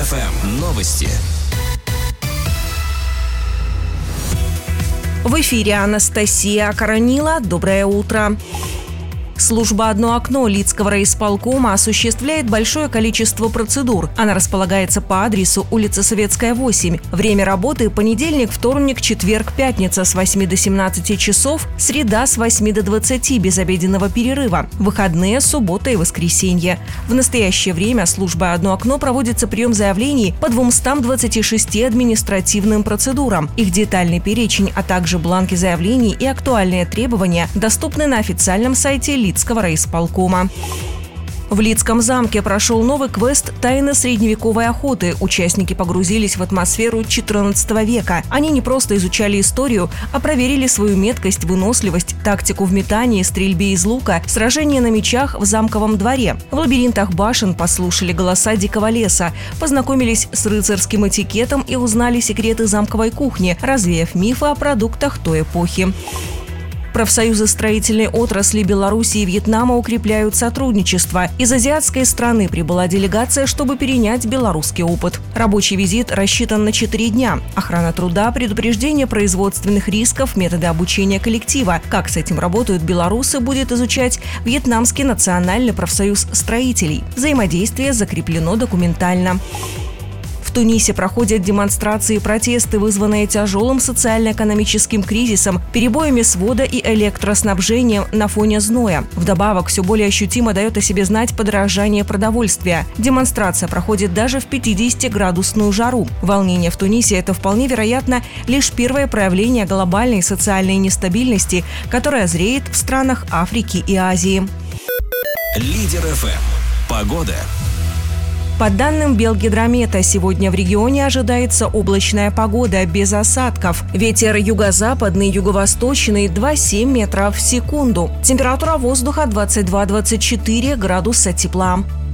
ФМ. Новости. В эфире Анастасия Коронила. Доброе утро. Служба «Одно окно» Лидского райисполкома осуществляет большое количество процедур. Она располагается по адресу улица Советская, 8. Время работы – понедельник, вторник, четверг, пятница с 8 до 17 часов, среда с 8 до 20 без обеденного перерыва, выходные, суббота и воскресенье. В настоящее время службой «Одно окно» проводится прием заявлений по 226 административным процедурам. Их детальный перечень, а также бланки заявлений и актуальные требования доступны на официальном сайте Лидского райисполкома. В Лидском замке прошел новый квест «Тайны средневековой охоты». Участники погрузились в атмосферу XIV века. Они не просто изучали историю, а проверили свою меткость, выносливость, тактику в метании, стрельбе из лука, сражения на мечах в замковом дворе. В лабиринтах башен послушали голоса дикого леса, познакомились с рыцарским этикетом и узнали секреты замковой кухни, развеяв мифы о продуктах той эпохи. Профсоюзы строительной отрасли Беларуси и Вьетнама укрепляют сотрудничество. Из азиатской страны прибыла делегация, чтобы перенять белорусский опыт. Рабочий визит рассчитан на 4 дня. Охрана труда, предупреждение производственных рисков, методы обучения коллектива. Как с этим работают белорусы, будет изучать Вьетнамский национальный профсоюз строителей. Взаимодействие закреплено документально. В Тунисе проходят демонстрации и протесты, вызванные тяжелым социально-экономическим кризисом, перебоями с водо- и электроснабжением на фоне зноя. Вдобавок, все более ощутимо дает о себе знать подорожание продовольствия. Демонстрация проходит даже в 50-градусную жару. Волнение в Тунисе – это вполне вероятно лишь первое проявление глобальной социальной нестабильности, которая зреет в странах Африки и Азии. Лидер ФМ. Погода. По данным Белгидромета, сегодня в регионе ожидается облачная погода без осадков. Ветер юго-западный, юго-восточный 2,7 метров в секунду. Температура воздуха 22-24 градуса тепла.